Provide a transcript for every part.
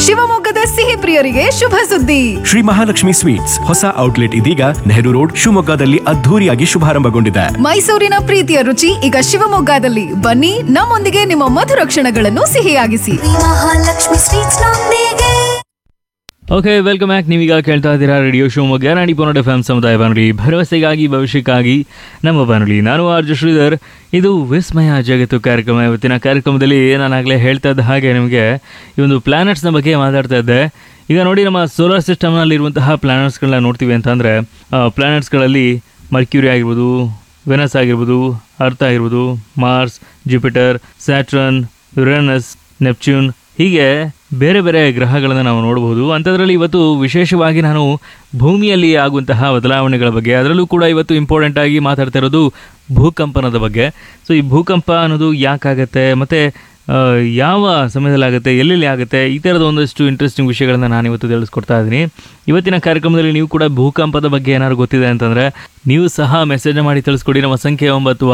ಶಿವಮೊಗ್ಗದ ಸಿಹಿ ಪ್ರಿಯರಿಗೆ ಶುಭ ಸುದ್ದಿ. ಶ್ರೀ ಮಹಾಲಕ್ಷ್ಮಿ ಸ್ವೀಟ್ಸ್ ಹೊಸ ಔಟ್ಲೆಟ್ ಇದೀಗ ನೆಹರು ರೋಡ್ ಶಿವಮೊಗ್ಗದಲ್ಲಿ ಅದ್ಧೂರಿಯಾಗಿ ಶುಭಾರಂಭಗೊಂಡಿದೆ. ಮೈಸೂರಿನ ಪ್ರೀತಿಯ ರುಚಿ ಈಗ ಶಿವಮೊಗ್ಗದಲ್ಲಿ. ಬನ್ನಿ, ನಮ್ಮೊಂದಿಗೆ ನಿಮ್ಮ ಮಧುರ ಕ್ಷಣಗಳನ್ನು ಸಿಹಿಯಾಗಿಸಿ. ಮಹಾಲಕ್ಷ್ಮಿ ಸ್ವೀಟ್ಸ್ ನೊಂದಿಗೆ. Okay, welcome back. ನೀವೀಗ ಕೇಳ್ತಾ ಇದ್ದೀರಾ ರೇಡಿಯೋ ಶಿವಮೊಗ್ಗ 90.1 FM ಸಮುದಾಯ ಬಾನುಲಿ, ಭರವಸೆಗಾಗಿ ಭವಿಷ್ಯಕ್ಕಾಗಿ ನಮ್ಮ ಬಾನುಲಿ. ನಾನು ಆರ್ಜು ಶ್ರೀಧರ್. ಇದು ವಿಸ್ಮಯ ಜಗತ್ತು ಕಾರ್ಯಕ್ರಮ. ಇವತ್ತಿನ ಕಾರ್ಯಕ್ರಮದಲ್ಲಿ ನಾನಾಗಲೇ ಹೇಳ್ತಾ ಇದ್ದ ಹಾಗೆ ನಿಮಗೆ ಈ ಒಂದು ಪ್ಲಾನೆಟ್ಸ್ನ ಬಗ್ಗೆ ಮಾತಾಡ್ತಾ ಇದ್ದೆ. ಈಗ ನೋಡಿ, ನಮ್ಮ ಸೋಲಾರ್ ಸಿಸ್ಟಮ್ನಲ್ಲಿರುವಂತಹ ಪ್ಲಾನೆಟ್ಸ್ಗಳನ್ನ ನೋಡ್ತೀವಿ ಅಂತಂದರೆ, ಪ್ಲಾನೆಟ್ಸ್ಗಳಲ್ಲಿ ಮರ್ಕ್ಯೂರಿ ಆಗಿರ್ಬೋದು, ವೆನಸ್ ಆಗಿರ್ಬೋದು, ಅರ್ತ್ ಆಗಿರ್ಬೋದು, ಮಾರ್ಸ್, ಜುಪಿಟರ್, ಸ್ಯಾಟ್ರನ್, ಯುರೇನಸ್, ನೆಪ್ಚ್ಯೂನ್, ಹೀಗೆ ಬೇರೆ ಬೇರೆ ಗ್ರಹಗಳನ್ನು ನಾವು ನೋಡಬಹುದು. ಅಂಥದ್ರಲ್ಲಿ ಇವತ್ತು ವಿಶೇಷವಾಗಿ ನಾನು ಭೂಮಿಯಲ್ಲಿ ಆಗುವಂತಹ ಬದಲಾವಣೆಗಳ ಬಗ್ಗೆ, ಅದರಲ್ಲೂ ಕೂಡ ಇವತ್ತು ಇಂಪಾರ್ಟೆಂಟ್ ಆಗಿ ಮಾತಾಡ್ತಾ ಇರೋದು ಭೂಕಂಪನದ ಬಗ್ಗೆ. ಸೊ ಈ ಭೂಕಂಪ ಅನ್ನೋದು ಯಾಕಾಗತ್ತೆ, ಮತ್ತು ಯಾವ ಸಮಯದಲ್ಲಾಗುತ್ತೆ, ಎಲ್ಲೆಲ್ಲಿ ಆಗುತ್ತೆ, ಈ ಥರದ ಒಂದಷ್ಟು ಇಂಟ್ರೆಸ್ಟಿಂಗ್ ವಿಷಯಗಳನ್ನು ನಾನು ಇವತ್ತು ತಿಳಿಸ್ಕೊಡ್ತಾ ಇದ್ದೀನಿ. ಇವತ್ತಿನ ಕಾರ್ಯಕ್ರಮದಲ್ಲಿ ನೀವು ಕೂಡ ಭೂಕಂಪದ ಬಗ್ಗೆ ಏನಾದ್ರು ಗೊತ್ತಿದೆ ಅಂತಂದರೆ ನೀವು ಸಹ ಮೆಸೇಜ್ ಮಾಡಿ ತಿಳಿಸ್ಕೊಡಿ. ನಮ್ಮ ಸಂಖ್ಯೆ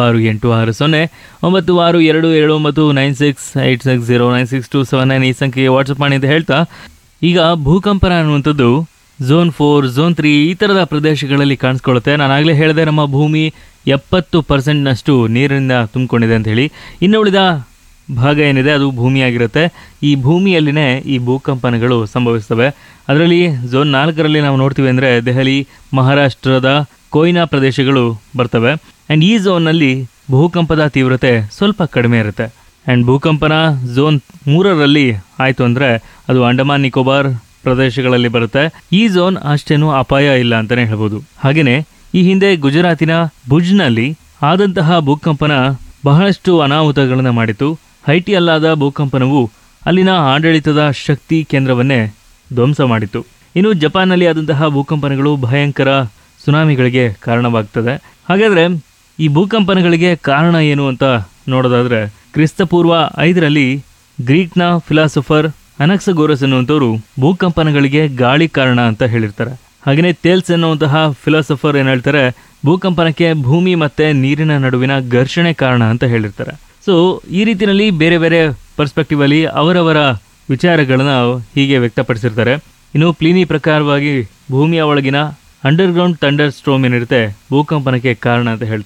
9696979996809627 ಈ ಸಂಖ್ಯೆಗೆ ವಾಟ್ಸಪ್ ಮಾಡಿ ಅಂತ ಹೇಳ್ತಾ, ಈಗ ಭೂಕಂಪನ ಅನ್ನುವಂಥದ್ದು ಝೋನ್ 4, ಝೋನ್ 3 ಈ ಥರದ ಪ್ರದೇಶಗಳಲ್ಲಿ ಕಾಣಿಸ್ಕೊಳ್ಳುತ್ತೆ. ನಾನಾಗಲೇ ಹೇಳಿದೆ, ನಮ್ಮ ಭೂಮಿ 70%ನಷ್ಟು ನೀರಿನಿಂದ ತುಂಬಿಕೊಂಡಿದೆ ಅಂತ ಹೇಳಿ. ಇನ್ನು ಉಳಿದ ಭಾಗ ಏನಿದೆ ಅದು ಭೂಮಿಯಾಗಿರುತ್ತೆ. ಈ ಭೂಮಿಯಲ್ಲಿನೇ ಈ ಭೂಕಂಪನಗಳು ಸಂಭವಿಸ್ತವೆ. ಅದರಲ್ಲಿ ಝೋನ್ 4ರಲ್ಲಿ ನಾವು ನೋಡ್ತೀವಿ ಅಂದರೆ ದೆಹಲಿ, ಮಹಾರಾಷ್ಟ್ರದ ಕೊಯ್ನಾ ಪ್ರದೇಶಗಳು ಬರ್ತವೆ. ಆ್ಯಂಡ್ ಈ ಝೋನ್ನಲ್ಲಿ ಭೂಕಂಪದ ತೀವ್ರತೆ ಸ್ವಲ್ಪ ಕಡಿಮೆ ಇರುತ್ತೆ. ಆ್ಯಂಡ್ ಭೂಕಂಪನ ಝೋನ್ 3ರಲ್ಲಿ ಆಯಿತು ಅಂದರೆ ಅದು ಅಂಡಮಾನ್ ನಿಕೋಬಾರ್ ಪ್ರದೇಶಗಳಲ್ಲಿ ಬರುತ್ತೆ. ಈ ಝೋನ್ ಅಷ್ಟೇನೂ ಅಪಾಯ ಇಲ್ಲ ಅಂತಲೇ ಹೇಳ್ಬೋದು. ಹಾಗೆಯೇ ಈ ಹಿಂದೆ ಗುಜರಾತಿನ ಭುಜ್ನಲ್ಲಿ ಆದಂತಹ ಭೂಕಂಪನ ಬಹಳಷ್ಟು ಅನಾಹುತಗಳನ್ನು ಮಾಡಿತು. ಹೈಟಿಯಲ್ಲಾದ ಭೂಕಂಪನವು ಅಲ್ಲಿನ ಆಡಳಿತದ ಶಕ್ತಿ ಕೇಂದ್ರವನ್ನೇ ಧ್ವಂಸ ಮಾಡಿತು. ಇನ್ನು ಜಪಾನ್ನಲ್ಲಿ ಆದಂತಹ ಭೂಕಂಪನಗಳು ಭಯಂಕರ ಸುನಾಮಿಗಳಿಗೆ ಕಾರಣವಾಗ್ತದೆ. ಹಾಗಾದರೆ ಈ ಭೂಕಂಪನಗಳಿಗೆ ಕಾರಣ ಏನು ಅಂತ ನೋಡೋದಾದರೆ, ಕ್ರಿಸ್ತಪೂರ್ವ 5ರಲ್ಲಿ ಗ್ರೀಕ್ನ ಫಿಲಾಸಫರ್ ಅನಕ್ಸಗೋರಸ್ ಅನ್ನುವಂಥವ್ರು ಭೂಕಂಪನಗಳಿಗೆ ಗಾಳಿ ಕಾರಣ ಅಂತ ಹೇಳಿರ್ತಾರೆ. ಹಾಗೆಯೇ ಥೇಲ್ಸ್ ಎನ್ನುವಂತಹ ಫಿಲಾಸಫರ್ ಏನು ಹೇಳ್ತಾರೆ, ಭೂಕಂಪನಕ್ಕೆ ಭೂಮಿ ಮತ್ತು ನೀರಿನ ನಡುವಿನ ಘರ್ಷಣೆ ಕಾರಣ ಅಂತ ಹೇಳಿರ್ತಾರೆ. ಸೊ ಈ ರೀತಿಯಲ್ಲಿ ಬೇರೆ ಬೇರೆ ಪರ್ಸ್ಪೆಕ್ಟಿವಲ್ಲಿ ಅವರವರ ವಿಚಾರಗಳನ್ನ ಹೀಗೆ ವ್ಯಕ್ತಪಡಿಸಿರ್ತಾರೆ. ಇನ್ನು ಪ್ಲೀನಿ ಪ್ರಕಾರವಾಗಿ ಭೂಮಿಯ ಒಳಗಿನ ಅಂಡರ್ಗ್ರೌಂಡ್ ಥಂಡರ್ ಸ್ಟ್ರೋಮ್ ಏನಿರುತ್ತೆ ಭೂಕಂಪನಕ್ಕೆ ಕಾರಣ ಅಂತ ಹೇಳ್ತಾರೆ.